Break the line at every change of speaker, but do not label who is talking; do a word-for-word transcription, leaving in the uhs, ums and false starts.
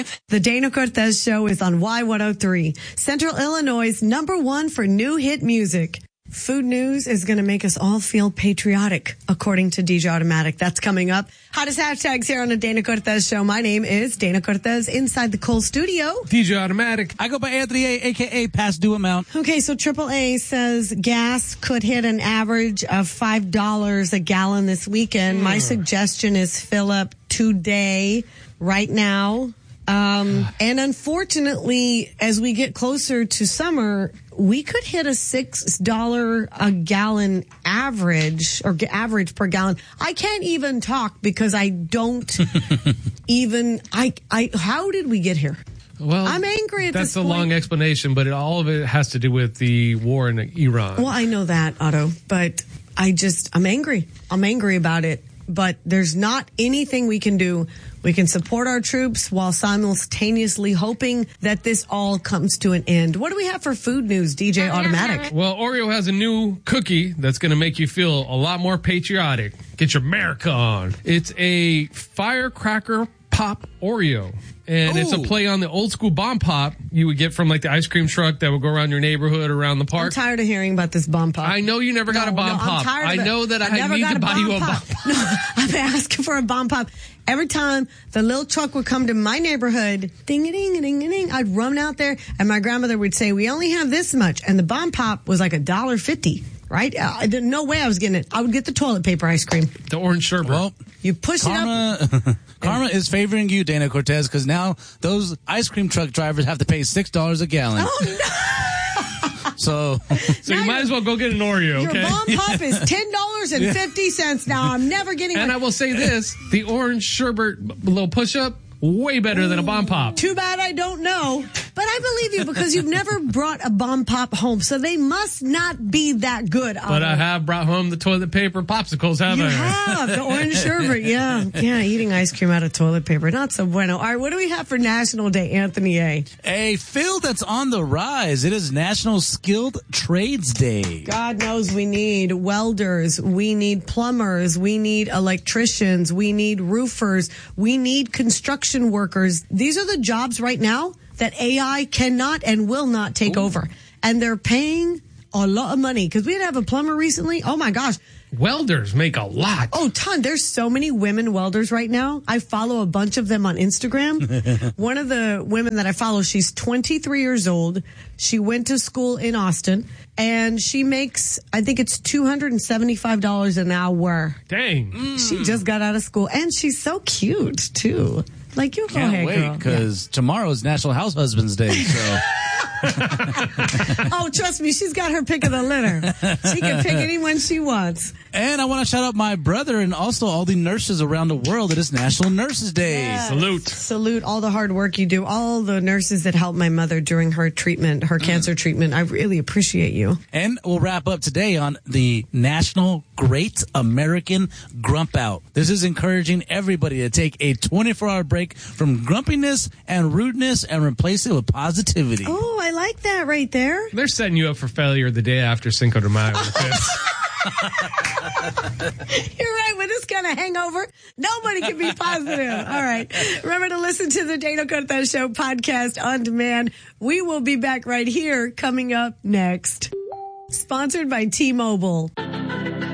The Dana Cortez Show is on Y one oh three, Central Illinois' number one for new hit music. Food news is going to make us all feel patriotic, according to D J Automatic. That's coming up. Hottest hashtags here on the Dana Cortez Show. My name is Dana Cortez inside the Cole studio.
D J Automatic.
I go by Anthony A, a k a Past Due Amount.
Okay, so triple A says gas could hit an average of five dollars a gallon this weekend. Mm. My suggestion is fill up today, right now. Um, and unfortunately, as we get closer to summer, we could hit a six dollars a gallon average or g- average per gallon. I can't even talk because I don't even, I, I, how did we get here?
Well,
I'm angry at
that's
this
a
point.
long explanation, but it, all of it has to do with the war in Iran.
Well, I know that, Otto, but I just, I'm angry. I'm angry about it, but there's not anything we can do. We can support our troops while simultaneously hoping that this all comes to an end. What do we have for food news, D J Automatic?
Well, Oreo has a new cookie that's going to make you feel a lot more patriotic. Get your America on. It's a firecracker pop Oreo. And Ooh. It's a play on the old school bomb pop you would get from like the ice cream truck that would go around your neighborhood, around the park.
I'm tired of hearing about this bomb pop.
I know you never got
no,
a bomb
no,
pop.
I'm tired
I
of it.
know that
I,
I need to buy you a bomb pop.
No, I'm asking for a bomb pop. Every time the little truck would come to my neighborhood, ding-a-ding-a-ding-a-ding, I'd run out there and my grandmother would say, we only have this much. And the bomb pop was like a dollar fifty. Right? Uh, no way I was getting it. I would get the toilet paper ice cream.
The orange sherbet.
Well,
you push
Karma,
it up.
Karma is favoring you, Dana Cortez, because now those ice cream truck drivers have to pay six dollars a gallon.
Oh, no.
So,
so you might as well go get an Oreo, okay?
Your bomb pop is ten dollars and fifty cents now. I'm never getting
And
one.
I will say this, the orange sherbet little push-up, way better Ooh, than a bomb pop.
Too bad I don't know. But I believe you because you've never brought a bomb pop home, so they must not be that good.
But I have brought home the toilet paper popsicles, haven't
you
I?
You have, the orange sherbet, yeah. Yeah, eating ice cream out of toilet paper. Not so bueno. All right, what do we have for National Day, Anthony A?
A field that's on the rise. It is National Skilled Trades Day.
God knows we need welders, we need plumbers, we need electricians, we need roofers, we need construction workers. These are the jobs right now that A I cannot and will not take Ooh. over. And they're paying a lot of money. Because we did have a plumber recently. Oh, my gosh.
Welders make a lot.
Oh, ton. There's so many women welders right now. I follow a bunch of them on Instagram. One of the women that I follow, she's twenty-three years old. She went to school in Austin. And she makes, I think it's two hundred seventy-five dollars an hour.
Dang.
Mm. She just got out of school. And she's so cute, too. Like, you go
Can't
ahead,
wait,
girl.
because yeah. tomorrow is National House Husbands Day, so.
Oh, trust me, she's got her pick of the litter. She can pick anyone she wants.
And I want to shout out my brother and also all the nurses around the world. It is National Nurses Day.
Yes.
Salute.
Salute all the hard work you do. All the nurses that helped my mother during her treatment, her mm. cancer treatment. I really appreciate you.
And we'll wrap up today on the National Great American Grump Out. This is encouraging everybody to take a twenty-four hour break from grumpiness and rudeness and replace it with positivity.
Oh, I like that right there.
They're setting you up for failure the day after Cinco de Mayo.
You're right. With this kind of hangover, nobody can be positive. All right. Remember to listen to the Dana Cortez Show podcast on demand. We will be back right here coming up next. Sponsored by T-Mobile.